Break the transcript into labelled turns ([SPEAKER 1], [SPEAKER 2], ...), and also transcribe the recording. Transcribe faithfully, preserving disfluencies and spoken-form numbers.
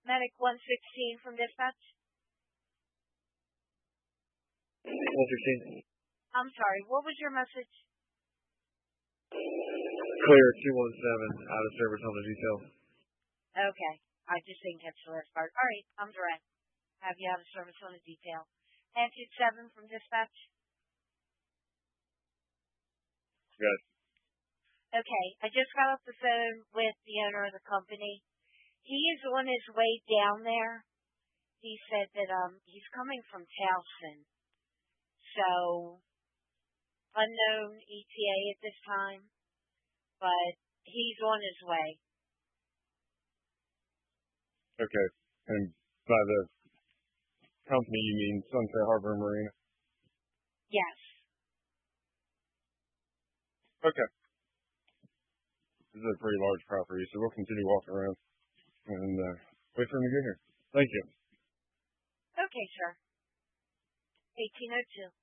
[SPEAKER 1] Medic one sixteen from dispatch.
[SPEAKER 2] one sixteen.
[SPEAKER 1] I'm sorry, what was your message?
[SPEAKER 2] Clear two one seven, out of service on the detail.
[SPEAKER 1] Okay, I just didn't catch the last part. All right, I'm direct. Have you out of service on the detail. Answer seven from dispatch.
[SPEAKER 2] Good.
[SPEAKER 1] Okay, I just got off the phone with the owner of the company. He is on his way down there. He said that um he's coming from Towson. So, unknown E T A at this time, but he's on his way.
[SPEAKER 3] Okay, and by the company you mean Sunset Harbor Marina?
[SPEAKER 1] Yes.
[SPEAKER 3] Okay. This is a pretty large property, so we'll continue walking around and uh, wait for him to get here. Thank you.
[SPEAKER 1] Okay, sir. eighteen oh two.